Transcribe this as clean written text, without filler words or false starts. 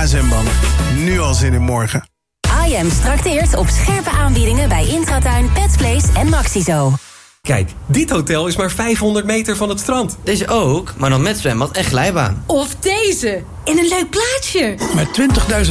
zwembad. Nu al zin in morgen. IM trakteert op scherpe aanbiedingen bij Intratuin, Pets Place en Maxizo. Kijk, dit hotel is maar 500 meter van het strand. Deze ook, maar dan met zwembad en glijbaan. Of deze, in een leuk plaatsje. Met 20.000